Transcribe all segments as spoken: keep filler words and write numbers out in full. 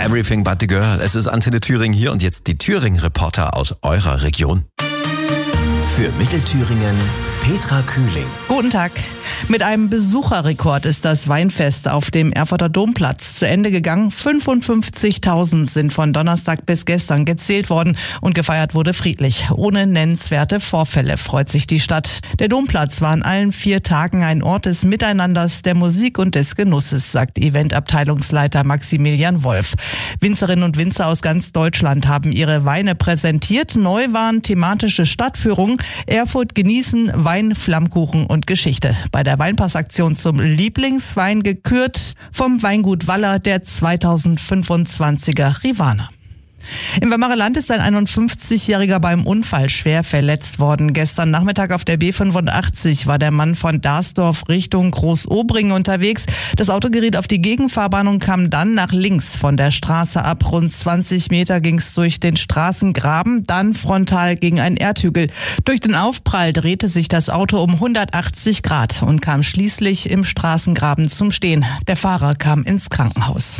Everything but the girl. Es ist Antenne Thüringen hier und jetzt die Thüringen-Reporter aus eurer Region. Für Mittelthüringen Petra Kühling. Guten Tag. Mit einem Besucherrekord ist das Weinfest auf dem Erfurter Domplatz zu Ende gegangen. fünfundfünfzigtausend sind von Donnerstag bis gestern gezählt worden und gefeiert wurde friedlich. Ohne nennenswerte Vorfälle freut sich die Stadt. Der Domplatz war an allen vier Tagen ein Ort des Miteinanders, der Musik und des Genusses, sagt Eventabteilungsleiter Maximilian Wolf. Winzerinnen und Winzer aus ganz Deutschland haben ihre Weine präsentiert. Neu waren thematische Stadtführungen, Erfurt genießen, Wein, Flammkuchen und Geschichte. Bei der Weinpassaktion zum Lieblingswein gekürt vom Weingut Waller der zweitausendfünfundzwanziger Rivaner. Im Weimarer Land ist ein einundfünfzigjähriger beim Unfall schwer verletzt worden. Gestern Nachmittag auf der B fünfundachtzig war der Mann von Darsdorf Richtung Großobringen unterwegs. Das Auto geriet auf die Gegenfahrbahn und kam dann nach links von der Straße ab. Rund zwanzig Meter ging es durch den Straßengraben, dann frontal gegen einen Erdhügel. Durch den Aufprall drehte sich das Auto um hundertachtzig Grad und kam schließlich im Straßengraben zum Stehen. Der Fahrer kam ins Krankenhaus.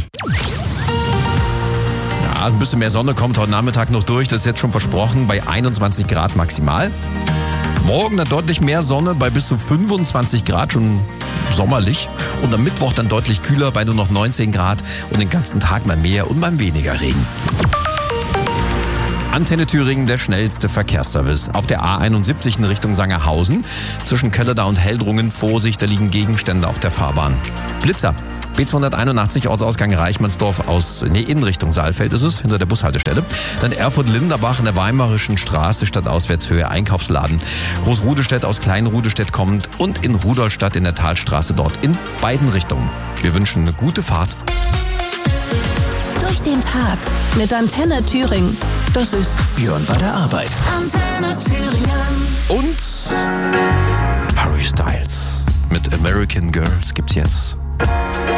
Ja, ein bisschen mehr Sonne kommt heute Nachmittag noch durch, das ist jetzt schon versprochen, bei einundzwanzig Grad maximal. Morgen dann deutlich mehr Sonne bei bis zu fünfundzwanzig Grad, schon sommerlich. Und am Mittwoch dann deutlich kühler bei nur noch neunzehn Grad und den ganzen Tag mal mehr und mal weniger Regen. Antenne Thüringen, der schnellste Verkehrsservice. Auf der A einundsiebzig in Richtung Sangerhausen. Zwischen Kölleda und Heldrungen, Vorsicht, da liegen Gegenstände auf der Fahrbahn. Blitzer. B zweihunderteinundachtzig, Ortsausgang Reichmannsdorf aus, nee, in Richtung Saalfeld ist es, hinter der Bushaltestelle. Dann Erfurt-Linderbach in der Weimarischen Straße, Stadtauswärtshöhe, Einkaufsladen. Großrudestädt aus Kleinrudestädt kommt und in Rudolstadt in der Talstraße dort in beiden Richtungen. Wir wünschen eine gute Fahrt. Durch den Tag mit Antenne Thüringen. Das ist Björn bei der Arbeit. Antenne Thüringen. Und Harry Styles mit American Girls gibt's jetzt.